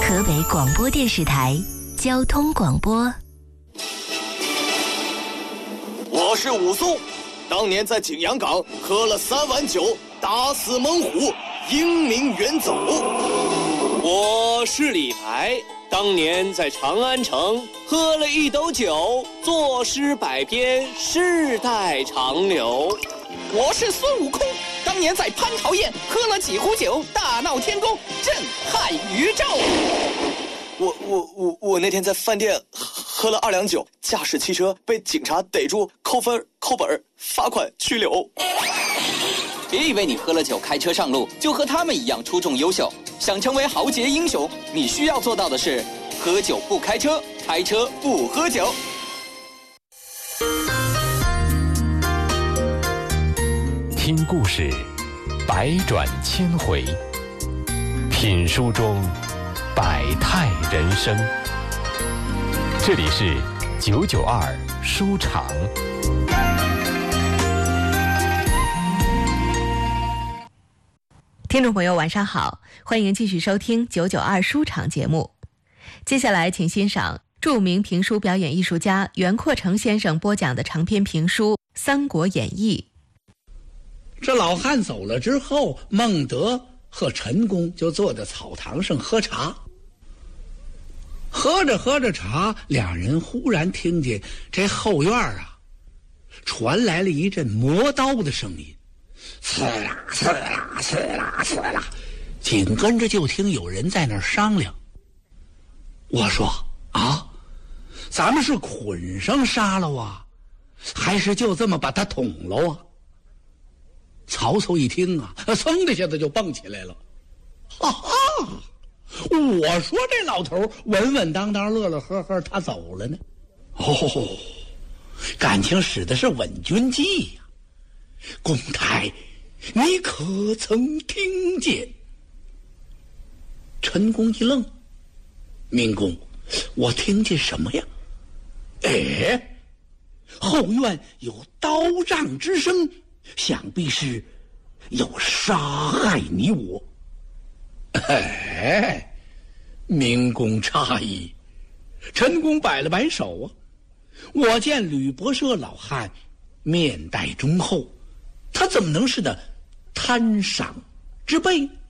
河北广播电视台交通广播。 我是武松，当年在景阳冈喝了3碗酒，打死猛虎，英名远走。 我是李白，当年在长安城喝了1斗酒，作诗百篇，世代长流。 我是孙悟空，当年在蟠桃宴喝了几壶酒，大闹天宫，震撼宇宙。 我那天在饭店喝了2两酒，驾驶汽车被警察逮住，扣分、扣本、罚款、拘留。 别以为你喝了酒开车上路就和他们一样出众优秀，想成为豪杰英雄，你需要做到的是喝酒不开车，开车不喝酒。 听故事，百转千回；品书中，百态人生。这里是992书场。 听众朋友晚上好，欢迎继续收听992书场节目。接下来请欣赏著名评书表演艺术家袁阔成先生播讲的长篇评书《三国演义》。 这老汉走了之后，孟德和陈宫就坐在草堂上喝茶。喝着喝着茶，两人忽然听见这后院啊传来了一阵磨刀的声音，刺啦刺啦刺啦刺啦，紧跟着就听有人在那儿商量。我说啊，咱们是捆上杀了啊，还是就这么把他捅了啊？曹操一听啊，噌的一下子就蹦起来了。哈哈，我说这老头稳稳当当乐乐呵呵，他走了呢。哦，感情使的是稳军计呀。公台，你可曾听见？陈宫一愣，明公，我听见什么呀？哎，后院有刀杖之声，想必是有杀害你我。哎，明公诧异。陈宫摆了摆手啊，我见吕伯奢老汉面带忠厚，他怎么能是那贪赏之辈？